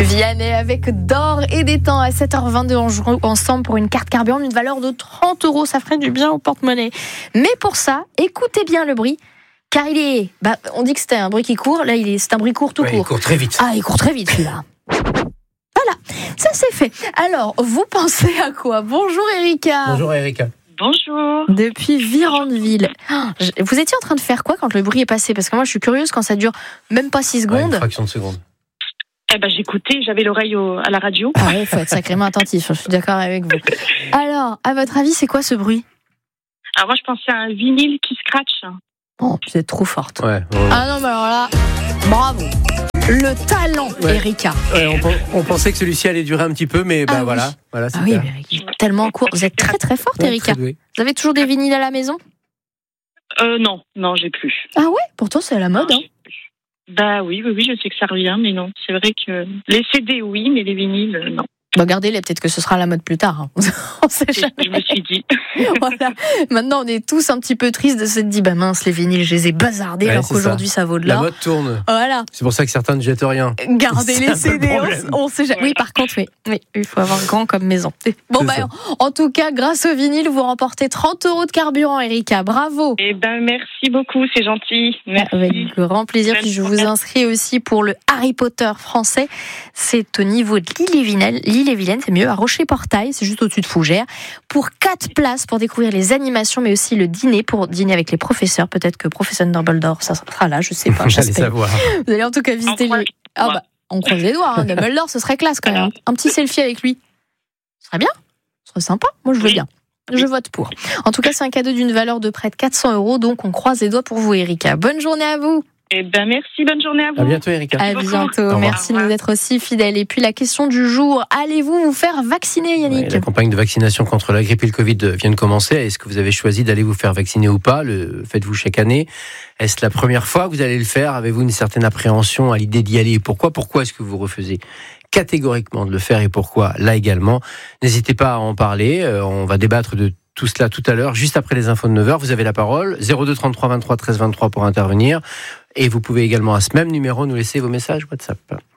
Vianney avec d'or et des temps à 7h22. On joue ensemble pour une carte carburant d'une valeur de 30 €. Ça ferait du bien au porte-monnaie. Mais pour ça, écoutez bien le bruit. Car il est... on dit que c'était un bruit qui court. Là, c'est un bruit court tout court. Il court très vite. Ah, il court très vite celui-là. Voilà, ça c'est fait. Alors, vous pensez à quoi ? Bonjour Erika. Bonjour Erika. Bonjour. Depuis Virandeville. Vous étiez en train de faire quoi quand le bruit est passé ? Parce que moi je suis curieuse quand ça dure même pas 6 secondes. Une fraction de seconde. J'écoutais, j'avais l'oreille à la radio. Ah ouais, il faut être sacrément attentif, je suis d'accord avec vous. Alors, à votre avis, c'est quoi ce bruit ? Alors moi je pensais à un vinyle qui scratch. Oh, vous êtes trop forte. Ouais. Ah non, mais alors là, bravo. Le talent, Erika. Ouais, on pensait que celui-ci allait durer un petit peu, mais voilà. Voilà, ah oui, mais Erika, tellement court. Vous êtes très très forte, Erika. Vous avez toujours des vinyles à la maison ? Non, j'ai plus. Ah ouais ? Pourtant, c'est à la mode. Oui, je sais que ça revient, mais non. C'est vrai que les CD, oui, mais les vinyles, non. Gardez-les, peut-être que ce sera à la mode plus tard. On sait jamais. Je me suis dit. Voilà. Maintenant, on est tous un petit peu tristes de se dire, mince, les vinyles, je les ai bazardés, alors qu'aujourd'hui, ça vaut de l'or. La mode tourne. Voilà. C'est pour ça que certains ne jettent rien. Gardez les CD, on sait jamais. Oui, par contre, oui, il faut avoir grand comme maison. Bon, en tout cas, grâce au vinyle, vous remportez 30 € de carburant, Erika. Bravo. Merci beaucoup, c'est gentil. Merci. Avec grand plaisir. Puis je vous inscris aussi pour le Harry Potter français. C'est au niveau de l'Ille-et-Vilaine, c'est mieux, à Rocher-Portail, c'est juste au-dessus de Fougères, pour 4 places pour découvrir les animations, mais aussi le dîner, pour dîner avec les professeurs. Peut-être que professeur Dumbledore, ça sera là, je sais pas. J'allais savoir. Vous allez en tout cas visiter les... on croise les doigts, Dumbledore, ce serait classe quand même. Un petit selfie avec lui. Ce serait bien, ce serait sympa, moi je veux bien. Je vote pour. En tout cas, c'est un cadeau d'une valeur de près de 400 €, donc on croise les doigts pour vous, Erika. Bonne journée à vous. Merci, bonne journée à vous. À bientôt, Erika. À bientôt. Merci de nous être aussi fidèles. Et puis la question du jour, allez-vous vous faire vacciner, Yannick ? La campagne de vaccination contre la grippe et le Covid vient de commencer. Est-ce que vous avez choisi d'aller vous faire vacciner ou pas ? Le faites-vous chaque année ? Est-ce la première fois que vous allez le faire ? Avez-vous une certaine appréhension à l'idée d'y aller ? Pourquoi est-ce que vous refusez catégoriquement de le faire et pourquoi ? Là également, n'hésitez pas à en parler. On va débattre de tout cela tout à l'heure, juste après les infos de 9h. Vous avez la parole, 02 33 23 13 23 pour intervenir. Et vous pouvez également à ce même numéro nous laisser vos messages WhatsApp.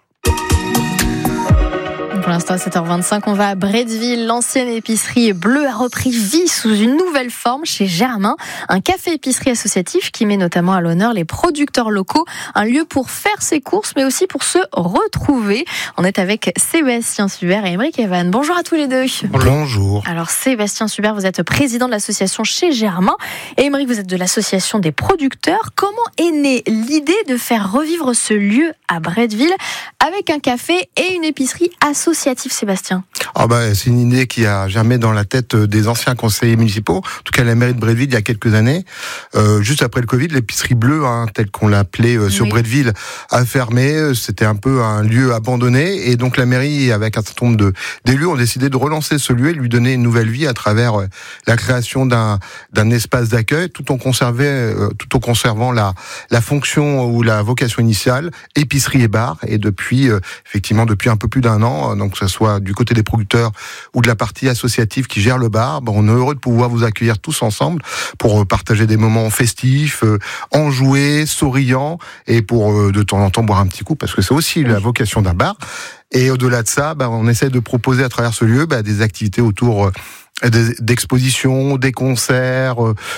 Pour l'instant, à 7h25, on va à Bretteville. L'ancienne épicerie Bleu a repris vie sous une nouvelle forme chez Germain. Un café-épicerie associatif qui met notamment à l'honneur les producteurs locaux. Un lieu pour faire ses courses, mais aussi pour se retrouver. On est avec Sébastien Subert et Émeric Evan. Bonjour à tous les deux. Bonjour. Alors Sébastien Subert, vous êtes président de l'association chez Germain. Et Émeric, vous êtes de l'association des producteurs. Comment est née l'idée de faire revivre ce lieu à Bretteville avec un café et une épicerie associative, Sébastien ? C'est une idée qui a germé dans la tête des anciens conseillers municipaux, en tout cas la mairie de Bretteville il y a quelques années. Juste après le Covid, l'épicerie bleue, telle qu'on l'appelait sur Bretteville, a fermé. C'était un peu un lieu abandonné et donc la mairie, avec un certain nombre d'élus, ont décidé de relancer ce lieu et lui donner une nouvelle vie à travers la création d'un espace d'accueil, tout en conservant la fonction ou la vocation initiale, épicerie et bar. Et depuis un peu plus d'un an, donc que ce soit du côté des producteurs ou de la partie associative qui gère le bar, on est heureux de pouvoir vous accueillir tous ensemble pour partager des moments festifs, enjoués, souriants, et pour de temps en temps boire un petit coup, parce que c'est aussi la vocation d'un bar. Et au-delà de ça, on essaie de proposer à travers ce lieu des activités autour d'expositions, des concerts,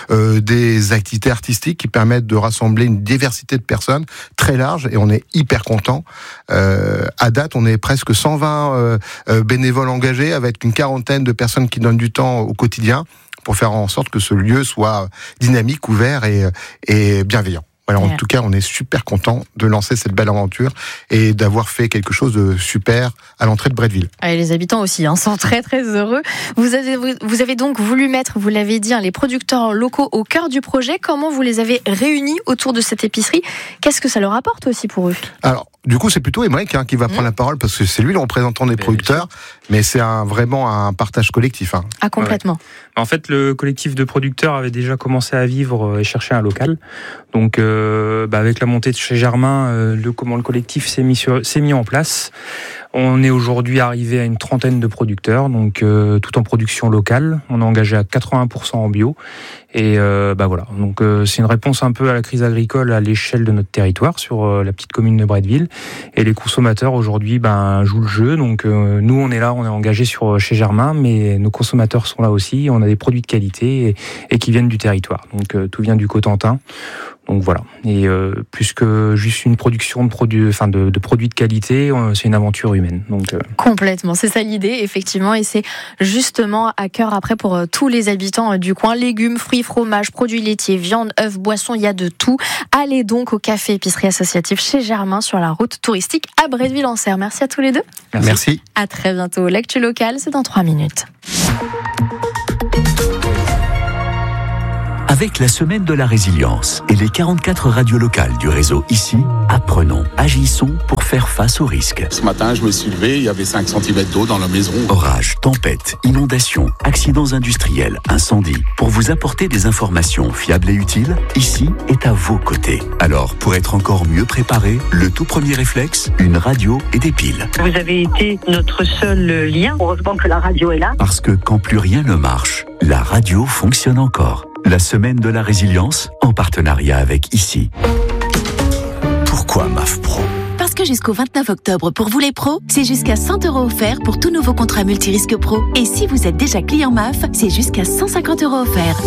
des activités artistiques qui permettent de rassembler une diversité de personnes très large, et on est hyper content. À date, on est presque 120 bénévoles engagés, avec une quarantaine de personnes qui donnent du temps au quotidien pour faire en sorte que ce lieu soit dynamique, ouvert et bienveillant. Voilà, en tout cas, on est super content de lancer cette belle aventure et d'avoir fait quelque chose de super à l'entrée de Bretteville. Et les habitants aussi sont très très heureux. Vous avez donc voulu mettre, vous l'avez dit, les producteurs locaux au cœur du projet. Comment vous les avez réunis autour de cette épicerie ? Qu'est-ce que ça leur apporte aussi pour eux ? Alors, du coup, c'est plutôt Émeric qui va prendre la parole, parce que c'est lui le représentant des producteurs, mais c'est vraiment un partage collectif. Ah, complètement. Ouais. En fait, le collectif de producteurs avait déjà commencé à vivre et chercher un local. Donc, avec la montée de chez Germain, le collectif s'est mis en place. On est aujourd'hui arrivé à une trentaine de producteurs, donc tout en production locale. On est engagé à 80% en bio. Et voilà. Donc c'est une réponse un peu à la crise agricole à l'échelle de notre territoire sur la petite commune de Bretteville. Et les consommateurs aujourd'hui jouent le jeu. Donc nous on est là, on est engagé chez Germain, mais nos consommateurs sont là aussi. On a des produits de qualité et qui viennent du territoire. Donc tout vient du Cotentin. Donc voilà. Et plus que juste une production de produits, de produits de qualité, c'est une aventure humaine. Donc complètement, c'est ça l'idée, effectivement, et c'est justement à cœur après pour tous les habitants du coin. Légumes, fruits, fromages, produits laitiers, viande, œufs, boissons, il y a de tout. Allez donc au café épicerie associatif chez Germain sur la route touristique à Bretteville-en-Serre. Merci à tous les deux. Merci. À très bientôt. L'actu locale, c'est dans 3 minutes. Avec la semaine de la résilience et les 44 radios locales du réseau ICI, apprenons, agissons pour faire face aux risques. Ce matin, je me suis levé, il y avait 5 cm d'eau dans la maison. Orages, tempêtes, inondations, accidents industriels, incendies. Pour vous apporter des informations fiables et utiles, ICI est à vos côtés. Alors, pour être encore mieux préparé, le tout premier réflexe, une radio et des piles. Vous avez été notre seul lien. Heureusement que la radio est là. Parce que quand plus rien ne marche, la radio fonctionne encore. La semaine de la résilience, en partenariat avec ICI. Pourquoi MAF Pro ? Parce que jusqu'au 29 octobre, pour vous les pros, c'est jusqu'à 100 € offerts pour tout nouveau contrat multirisque pro. Et si vous êtes déjà client MAF, c'est jusqu'à 150 € offerts.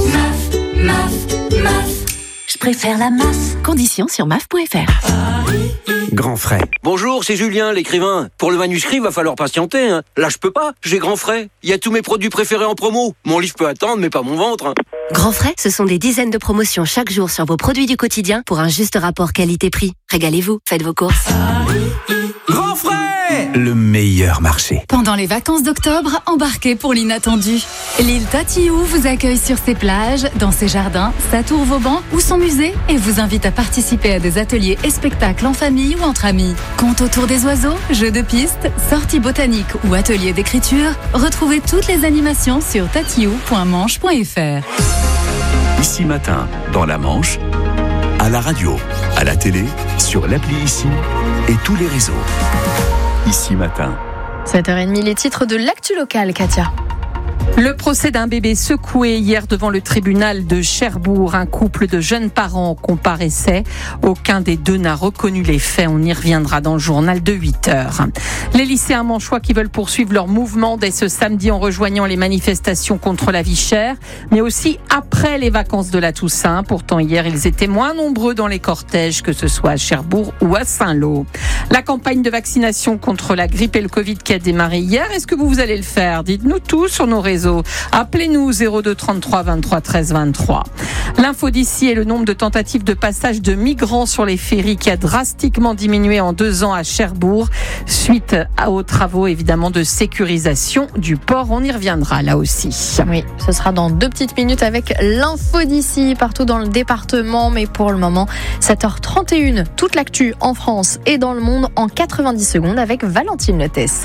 MAF. Je préfère la MAF. Conditions sur MAF.fr. Grand frais. Bonjour, c'est Julien, l'écrivain. Pour le manuscrit, va falloir patienter. Là, je peux pas, j'ai grand frais. Il y a tous mes produits préférés en promo. Mon livre peut attendre, mais pas mon ventre. Grand frais, ce sont des dizaines de promotions chaque jour sur vos produits du quotidien pour un juste rapport qualité-prix. Régalez-vous, faites vos courses. Grand frais! Le meilleur marché. Pendant les vacances d'octobre, embarquez pour l'inattendu. L'île Tatiou vous accueille sur ses plages, dans ses jardins, sa tour Vauban ou son musée et vous invite à participer à des ateliers et spectacles en famille ou entre amis. Contes autour des oiseaux, jeux de pistes, sorties botaniques ou ateliers d'écriture, retrouvez toutes les animations sur tatiou.manche.fr. ICI Matin, dans la Manche, à la radio, à la télé, sur l'appli ICI et tous les réseaux. ICI Matin. 7h30, les titres de l'actu locale, Katia. Le procès d'un bébé secoué hier devant le tribunal de Cherbourg. Un couple de jeunes parents comparaissait. Aucun des deux n'a reconnu les faits. On y reviendra dans le journal de 8h. Les lycéens manchois qui veulent poursuivre leur mouvement dès ce samedi en rejoignant les manifestations contre la vie chère, mais aussi après les vacances de la Toussaint. Pourtant, hier, ils étaient moins nombreux dans les cortèges, que ce soit à Cherbourg ou à Saint-Lô. La campagne de vaccination contre la grippe et le Covid qui a démarré hier, est-ce que vous allez le faire ? Dites-nous tout sur nos réseaux. Appelez-nous 02 33 23 13 23. L'info d'ici est le nombre de tentatives de passage de migrants sur les ferries qui a drastiquement diminué en 2 ans à Cherbourg suite aux travaux évidemment de sécurisation du port. On y reviendra là aussi. Oui, ce sera dans 2 petites minutes avec l'info d'ici partout dans le département. Mais pour le moment, 7h31, toute l'actu en France et dans le monde en 90 secondes avec Valentine Lettès.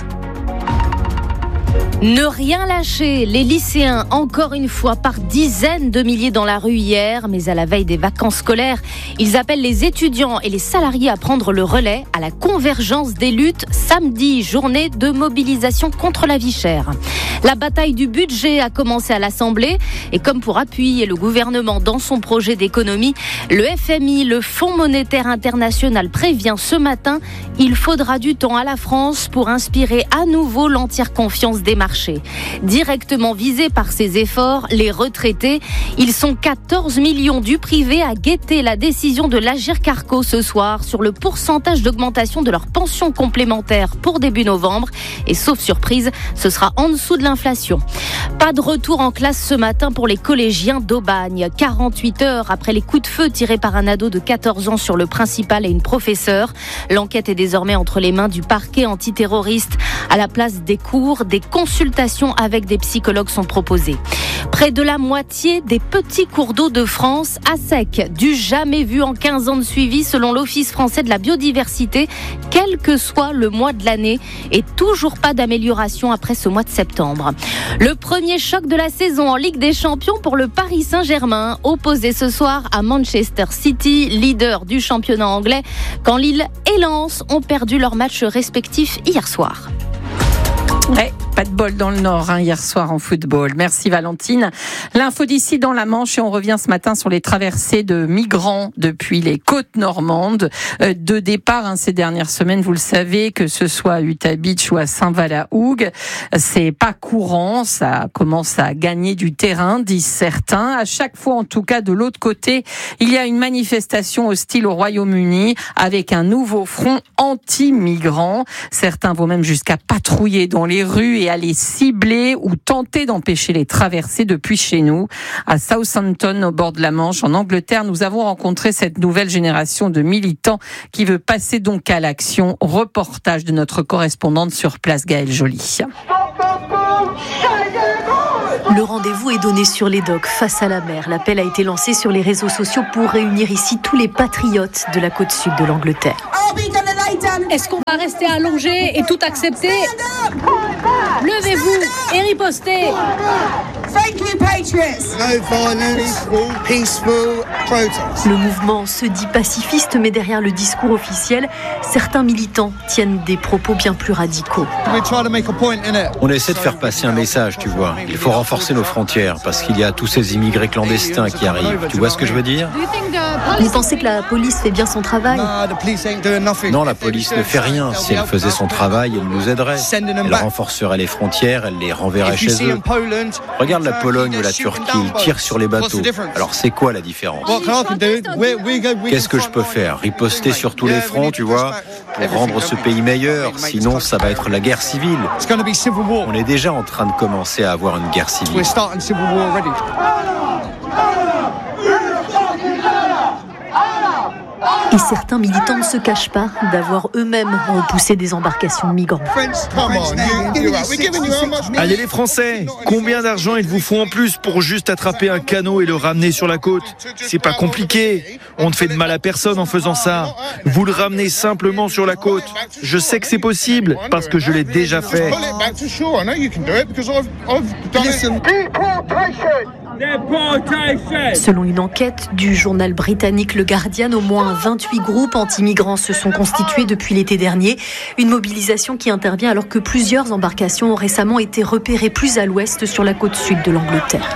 Ne rien lâcher, les lycéens, encore une fois, par dizaines de milliers dans la rue hier, mais à la veille des vacances scolaires, ils appellent les étudiants et les salariés à prendre le relais à la convergence des luttes samedi, journée de mobilisation contre la vie chère. La bataille du budget a commencé à l'Assemblée et comme pour appuyer le gouvernement dans son projet d'économie, le FMI, le Fonds monétaire international, prévient ce matin, il faudra du temps à la France pour inspirer à nouveau l'entière confiance des marchés. Directement visés par ces efforts, les retraités, ils sont 14 millions du privé à guetter la décision de l'Agirc-Arrco ce soir sur le pourcentage d'augmentation de leur pension complémentaire pour début novembre. Et sauf surprise, ce sera en dessous de l'inflation. Pas de retour en classe ce matin pour les collégiens d'Aubagne. 48 heures après les coups de feu tirés par un ado de 14 ans sur le principal et une professeure. L'enquête est désormais entre les mains du parquet antiterroriste. À la place des cours, des consultations avec des psychologues sont proposées. Près de la moitié des petits cours d'eau de France à sec, du jamais vu en 15 ans de suivi selon l'Office français de la biodiversité, quel que soit le mois de l'année, et toujours pas d'amélioration après ce mois de septembre. Le premier choc de la saison en Ligue des Champions pour le Paris Saint-Germain, opposé ce soir à Manchester City, leader du championnat anglais, quand Lille et Lens ont perdu leurs matchs respectifs hier soir. Ouais, Pas de bol dans le Nord hier soir en football. Merci Valentine. L'info d'ici dans la Manche et on revient ce matin sur les traversées de migrants depuis les côtes normandes. De départ ces dernières semaines, vous le savez, que ce soit à Utah Beach ou à Saint-Val-à-Hougue, c'est pas courant. Ça commence à gagner du terrain, disent certains. À chaque fois, en tout cas, de l'autre côté, il y a une manifestation hostile au Royaume-Uni avec un nouveau front anti-migrants. Certains vont même jusqu'à patrouiller dans les rues et aller cibler ou tenter d'empêcher les traversées depuis chez nous. À Southampton, au bord de la Manche, en Angleterre, nous avons rencontré cette nouvelle génération de militants qui veut passer donc à l'action. Reportage de notre correspondante sur place, Gaëlle Joly. Le rendez-vous est donné sur les docks, face à la mer. L'appel a été lancé sur les réseaux sociaux pour réunir ici tous les patriotes de la côte sud de l'Angleterre. Est-ce qu'on va rester allongé et tout accepter ? Levez-vous et ripostez. Le mouvement se dit pacifiste, mais derrière le discours officiel, certains militants tiennent des propos bien plus radicaux. On essaie de faire passer un message, tu vois. Il faut renforcer nos frontières parce qu'il y a tous ces immigrés clandestins qui arrivent. Tu vois ce que je veux dire ? Vous pensez que la police fait bien son travail ? Non, la police ne fait rien. Si elle faisait son travail, elle nous aiderait. Elle renforcerait les frontières, elle les renverrait chez eux. Regarde la Pologne ou la Turquie, ils tirent sur les bateaux. Alors c'est quoi la différence ? Qu'est-ce que je peux faire ? Riposter sur tous les fronts, tu vois, pour rendre ce pays meilleur. Sinon, ça va être la guerre civile. On est déjà en train de commencer à avoir une guerre civile. Et certains militants ne se cachent pas d'avoir eux-mêmes repoussé des embarcations de migrants. Allez les Français, combien d'argent il vous faut en plus pour juste attraper un canot et le ramener sur la côte ? C'est pas compliqué, on ne fait de mal à personne en faisant ça. Vous le ramenez simplement sur la côte. Je sais que c'est possible parce que je l'ai déjà fait. Selon une enquête du journal britannique Le Guardian, au moins 28 groupes anti-migrants se sont constitués depuis l'été dernier. Une mobilisation qui intervient alors que plusieurs embarcations ont récemment été repérées plus à l'ouest sur la côte sud de l'Angleterre.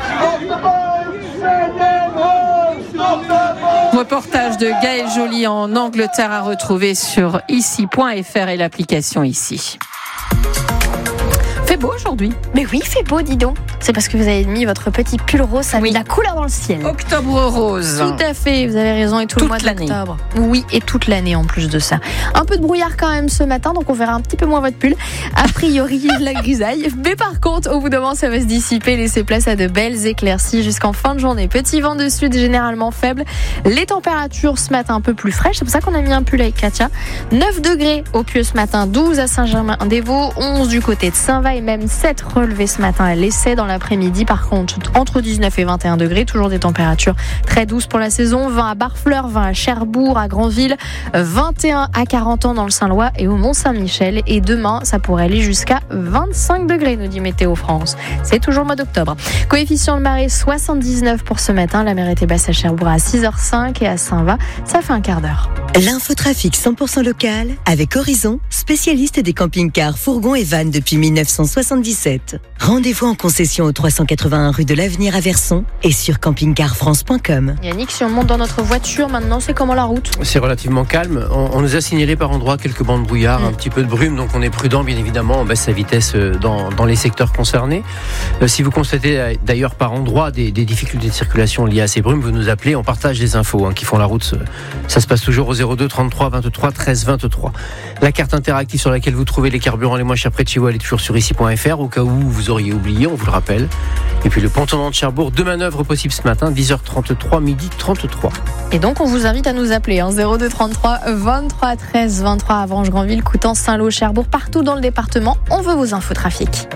Reportage de Gaëlle Joly en Angleterre à retrouver sur ici.fr et l'application Ici. Fait beau aujourd'hui. Mais oui, fait beau, dis donc. C'est parce que vous avez mis votre petit pull rose, ça met de la couleur dans le ciel. Octobre rose. Tout à fait, vous avez raison, et tout le mois d'octobre. Oui, et toute l'année en plus de ça. Un peu de brouillard quand même ce matin, donc on verra un petit peu moins votre pull. A priori, la grisaille. Mais par contre, au bout d'un moment, ça va se dissiper, laisser place à de belles éclaircies jusqu'en fin de journée. Petit vent de sud généralement faible. Les températures ce matin un peu plus fraîches, c'est pour ça qu'on a mis un pull avec Katia. 9 degrés au Pieux ce matin, 12 à Saint-Germain-des-Vaux, 11 du côté de Saint-Va et même 7 relevés ce matin à l'Essai. Dans l'après-midi, par contre, entre 19 et 21 degrés, toujours des températures très douces pour la saison. 20 à Barfleur, 20 à Cherbourg, à Granville, 21 à 40 ans dans le Saint-Lois et au Mont-Saint-Michel. Et demain, ça pourrait aller jusqu'à 25 degrés, nous dit Météo France. C'est toujours le mois d'octobre. Coefficient de marée 79 pour ce matin. La mer était basse à Cherbourg à 6h05 et à Saint-Va, ça fait un quart d'heure. L'infotrafic 100% local avec Horizon, spécialiste des camping-cars, fourgons et vannes depuis 1977. Rendez-vous en concession au 381 rue de l'Avenir à Verson et sur campingcarfrance.com. Yannick, si on monte dans notre voiture maintenant, c'est comment la route ? C'est relativement calme. On nous a signalé par endroits quelques bancs de brouillard, un petit peu de brume, donc on est prudent bien évidemment, on baisse sa vitesse dans les secteurs concernés. Si vous constatez d'ailleurs par endroits des difficultés de circulation liées à ces brumes, vous nous appelez, on partage des infos qui font la route. Ça se passe toujours au 02 33 23 13 23. La carte interactive sur laquelle vous trouvez les carburants les moins chers près de chez vous, elle est toujours sur ici.fr au cas où vous auriez oublié, on vous le rappelle. Et puis le pont tournant de Cherbourg, 2 manœuvres possibles ce matin, 10h33, midi 33. Et donc on vous invite à nous appeler 02 33 23 13 23 à Avranches-Granville, Coutances, Saint-Lô, Cherbourg, partout dans le département. On veut vos infos trafic.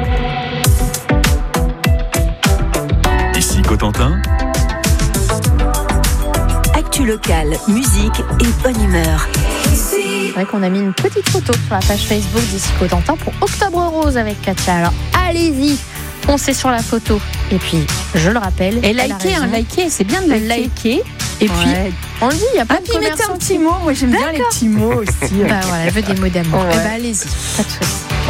Ici Cotentin. Actu locale, musique et bonne humeur. C'est vrai qu'on a mis une petite photo sur la page Facebook d'Ici Cotentin pour Octobre Rose avec Katia. Alors allez-y, foncez sur la photo. Et puis, je le rappelle, et likez, c'est bien de liker. Et puis, on le dit, il n'y a pas de commerçant. Mettez un petit mot, moi j'aime bien les petits mots aussi. Bah voilà, elle veut des mots d'amour. Ouais. Eh ben allez-y, pas de soucis.